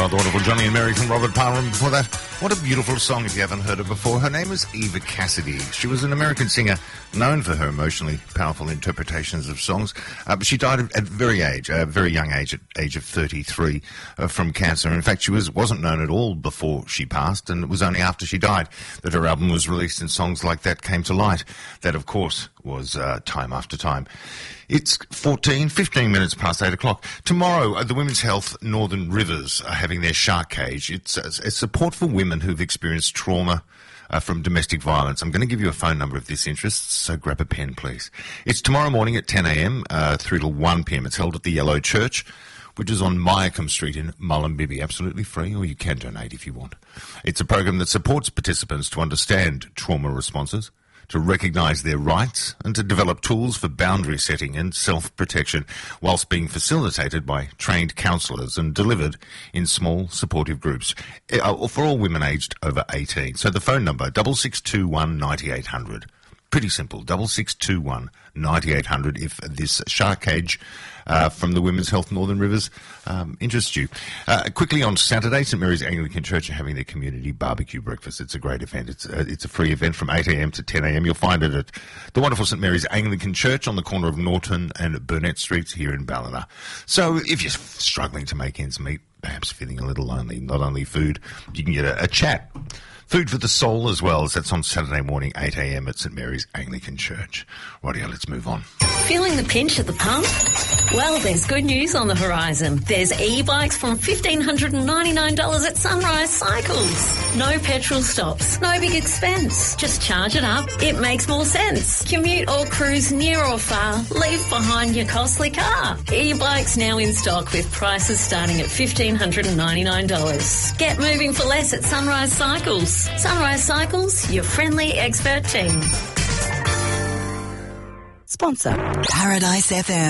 The wonderful Johnny and Mary from Robert Palmer. And before that, what a beautiful song if you haven't heard it before. Her name is Eva Cassidy. She was an American singer known for her emotionally powerful interpretations of songs. But she died at a very young age, at age of 33, from cancer. In fact, she wasn't known at all before she passed, and it was only after she died that her album was released and songs like that came to light. That, of course, was Time After Time. It's 15 minutes past 8 o'clock. Tomorrow, the Women's Health Northern Rivers are having their Shark Cage. It's a support for women who've experienced trauma from domestic violence. I'm going to give you a phone number if this interests, so grab a pen, please. It's tomorrow morning at 10 a.m. Through till 1 p.m. It's held at the Yellow Church, which is on Myacombe Street in Mullumbimby. Absolutely free, or you can donate if you want. It's a program that supports participants to understand trauma responses, to recognise their rights, and to develop tools for boundary setting and self-protection, whilst being facilitated by trained counsellors and delivered in small supportive groups for all women aged over 18. So the phone number, 6621 9800. Pretty simple, 6621 9800 if this Shark Cage from the Women's Health Northern Rivers interests you. Quickly, on Saturday, St Mary's Anglican Church are having their community barbecue breakfast. It's a great event. It's a free event from 8 a.m. to 10 a.m. You'll find it at the wonderful St Mary's Anglican Church on the corner of Norton and Burnett Streets here in Ballina. So if you're struggling to make ends meet, perhaps feeling a little lonely, not only food, you can get a chat. Food for the soul as well, as that's on Saturday morning, 8 a.m. at St Mary's Anglican Church. Rightio, let's move on. Feeling the pinch at the pump? Well, there's good news on the horizon. There's e-bikes from $1,599 at Sunrise Cycles. No petrol stops, no big expense. Just charge it up. It makes more sense. Commute or cruise near or far. Leave behind your costly car. E-bikes now in stock with prices starting at $1,599. Get moving for less at Sunrise Cycles. Sunrise Cycles, your friendly expert team. Sponsor Paradise FM.